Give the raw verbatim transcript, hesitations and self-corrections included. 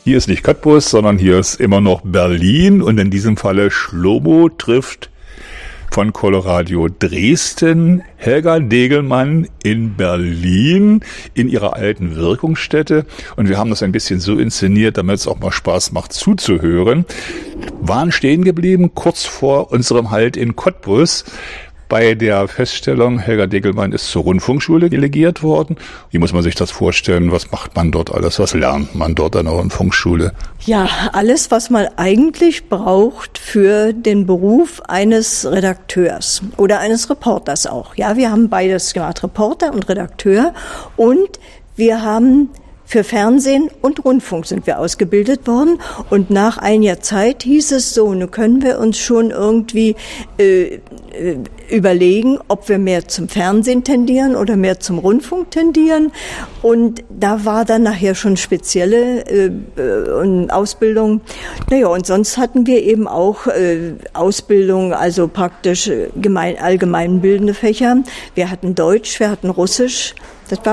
Hier ist nicht Cottbus, sondern hier ist immer noch Berlin und in diesem Falle Shlomo trifft von Coloradio Dresden Helga Degelmann in Berlin in ihrer alten Wirkungsstätte. Und wir haben das ein bisschen so inszeniert, damit es auch mal Spaß macht zuzuhören. Waren stehen geblieben kurz vor unserem Halt in Cottbus bei der Feststellung, Helga Degelmann ist zur Rundfunkschule delegiert worden. Wie muss man sich das vorstellen? Was macht man dort alles? Was lernt man dort an der Rundfunkschule? Ja, alles, was man eigentlich braucht für den Beruf eines Redakteurs oder eines Reporters auch. Ja, wir haben beides gemacht, Reporter und Redakteur. Und wir haben für Fernsehen und Rundfunk sind wir ausgebildet worden. Und nach einiger Zeit hieß es so, nun können wir uns schon irgendwie äh, überlegen, ob wir mehr zum Fernsehen tendieren oder mehr zum Rundfunk tendieren. Und da war dann nachher schon spezielle äh, Ausbildung. Naja, und sonst hatten wir eben auch äh, Ausbildung, also praktisch gemein, allgemeinbildende Fächer. Wir hatten Deutsch, wir hatten Russisch. Das war